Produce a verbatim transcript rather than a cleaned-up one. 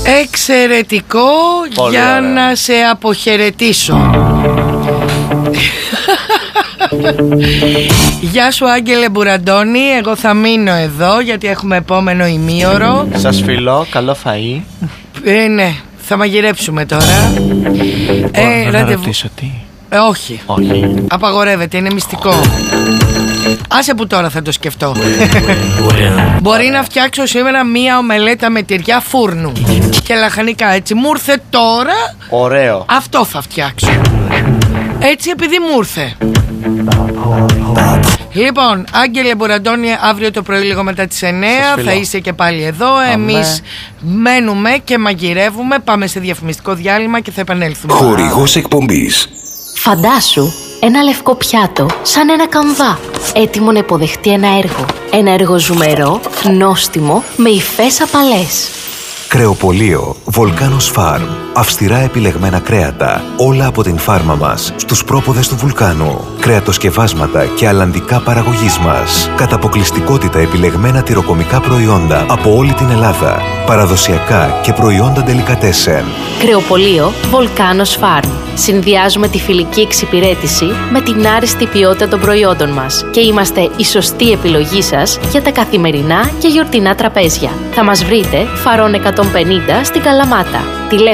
Εξαιρετικό. Πολύ για ωραία. Να σε αποχαιρετήσω. Γεια σου Άγγελε Μπουραντώνη. Εγώ θα μείνω εδώ γιατί έχουμε επόμενο ημίωρο. Σας φιλώ, καλό φαΐ. ε, Ναι, θα μαγειρέψουμε τώρα. Μπορώ ε, να ραντεβου... ρωτήσω τι? Ε, όχι. όχι Απαγορεύεται, είναι μυστικό. Άσε που τώρα θα το σκεφτώ. Μπορεί να φτιάξω σήμερα μία ομελέτα με τυριά φούρνου και λαχανικά, έτσι μου ήρθε τώρα. Ωραίο. Αυτό θα φτιάξω. Έτσι επειδή μου ήρθε. Λοιπόν, Άγγελε Μπουραντώνη, αύριο το πρωί λίγο μετά τις εννιά θα είσαι και πάλι εδώ. Αμέ. Εμείς μένουμε και μαγειρεύουμε. Πάμε σε διαφημιστικό διάλειμμα και θα επανέλθουμε. Χορηγός εκπομπής. Φαντάσου ένα λευκό πιάτο σαν ένα καμβά, έτοιμο να υποδεχτεί ένα έργο. Ένα έργο ζουμερό, νόστιμο, με υφές απαλές. Κρεοπωλείο Volcanos Farm. Αυστηρά επιλεγμένα κρέατα. Όλα από την φάρμα μας. Στους πρόποδες του βουλκάνου. Κρεατοσκευάσματα και αλλαντικά παραγωγής μας. Κατά αποκλειστικότητα επιλεγμένα τυροκομικά προϊόντα από όλη την Ελλάδα. Παραδοσιακά και προϊόντα ντελικατέσεν. Κρεοπωλείο Volcanos Farm. Συνδυάζουμε τη φιλική εξυπηρέτηση με την άριστη ποιότητα των προϊόντων μας και είμαστε η σωστή επιλογή σας για τα καθημερινά και γιορτινά τραπέζια. Θα μας βρείτε Φαρών εκατόν πενήντα στην Καλαμάτα.